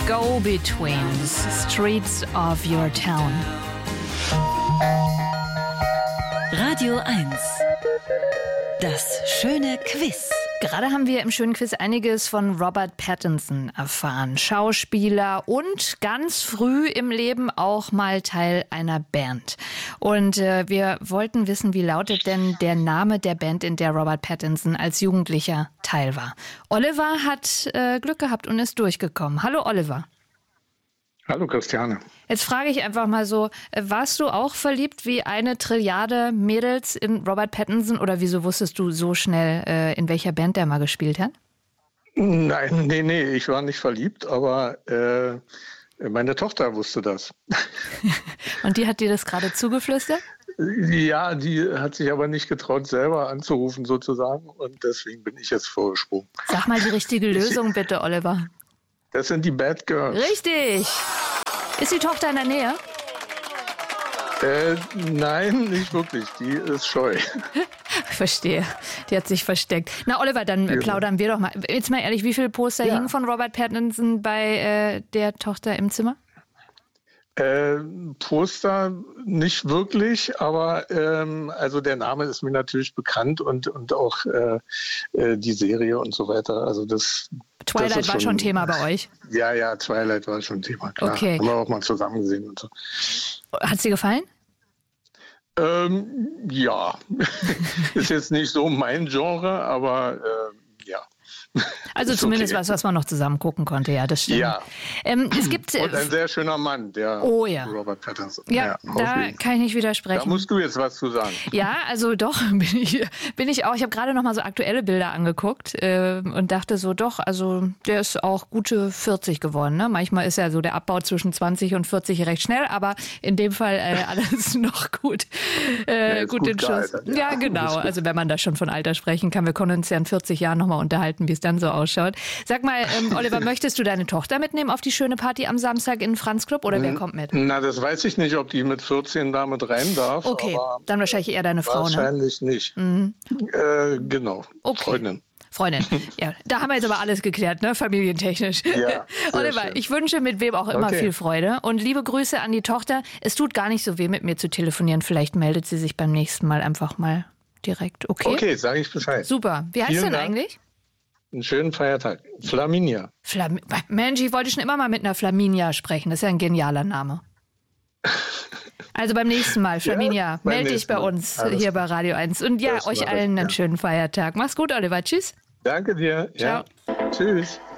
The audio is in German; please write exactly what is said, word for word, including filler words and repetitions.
Go-Betweens, Streets of Your Town. Radio eins. Das schöne Quiz. Gerade haben wir im schönen Quiz einiges von Robert Pattinson erfahren. Schauspieler und ganz früh im Leben auch mal Teil einer Band. Und äh, wir wollten wissen, wie lautet denn der Name der Band, in der Robert Pattinson als Jugendlicher Teil war. Oliver hat äh, Glück gehabt und ist durchgekommen. Hallo Oliver. Hallo Christiane. Jetzt frage ich einfach mal so, warst du auch verliebt wie eine Trilliarde Mädels in Robert Pattinson oder wieso wusstest du so schnell, äh, in welcher Band der mal gespielt hat? Nein, nee, nee, ich war nicht verliebt, aber äh, meine Tochter wusste das. Und die hat dir das gerade zugeflüstert? Ja, die hat sich aber nicht getraut, selber anzurufen sozusagen und deswegen bin ich jetzt vorgesprungen. Sag mal die richtige Lösung bitte, Oliver. Das sind die Bad Girls. Richtig. Ist die Tochter in der Nähe? Äh, nein, nicht wirklich. Die ist scheu. Verstehe. Die hat sich versteckt. Na, Oliver, dann Ja. plaudern wir doch mal. Jetzt mal ehrlich, wie viele Poster Ja. hingen von Robert Pattinson bei äh, der Tochter im Zimmer? Äh, Poster nicht wirklich, aber ähm, also der Name ist mir natürlich bekannt und, und auch äh, äh, die Serie und so weiter. Also das Twilight das ist war schon Thema bei euch. Ja, ja, Twilight war schon Thema, klar. Okay. Haben wir auch mal zusammen gesehen und so. Hat sie gefallen? Ähm, ja, ist jetzt nicht so mein Genre, aber äh, ja. Also Ist zumindest okay. was, was man noch zusammen gucken konnte, ja, das stimmt. Ja. Ähm, es gibt, äh, Und ein sehr schöner Mann, der Oh ja. Robert Pattinson. ja, auf da jeden Fall. kann ich nicht widersprechen. Da musst du jetzt was zu sagen. Ja, also doch, bin ich, bin ich auch. Ich habe gerade noch mal so aktuelle Bilder angeguckt äh, und dachte so, doch, also der ist auch gute vierzig geworden. Ne? Manchmal ist ja so der Abbau zwischen zwanzig und vierzig recht schnell, aber in dem Fall äh, alles noch gut, äh, Ja, ist gut, gut in Schuss. gealtert, Ja, ja. genau. Ist gut. Also wenn man da schon von Alter sprechen kann, wir können uns ja in vierzig Jahren noch mal unterhalten, wie es dann so ausschaut. Sag mal, ähm, Oliver, möchtest du deine Tochter mitnehmen auf die schöne Party am Samstag in Franz Club oder wer kommt mit? Na, das weiß ich nicht, ob die mit vierzehn da mit rein darf. Okay, aber dann wahrscheinlich eher deine Frau, ne? wahrscheinlich nicht. Äh, genau, Okay. Freundin. Freundin. Ja, da haben wir jetzt aber alles geklärt, ne? Familientechnisch. Ja, sehr Oliver, schön. ich wünsche mit wem auch immer Okay. viel Freude und liebe Grüße an die Tochter. Es tut gar nicht so weh, mit mir zu telefonieren. Vielleicht meldet sie sich beim nächsten Mal einfach mal direkt. Okay? Okay, sage ich Bescheid. Super. Wie heißt Vielen denn Dank. eigentlich? Einen schönen Feiertag. Flaminia. Flam Mensch, ich wollte schon immer mal mit einer Flaminia sprechen. Das ist ja ein genialer Name. Also beim nächsten Mal, Flaminia, beim melde dich nächsten bei Mal. uns Alles hier bei Radio eins. Und ja, Das euch mache ich, allen einen ja. schönen Feiertag. Mach's gut, Oliver. Tschüss. Danke dir. Ja. Tschüss.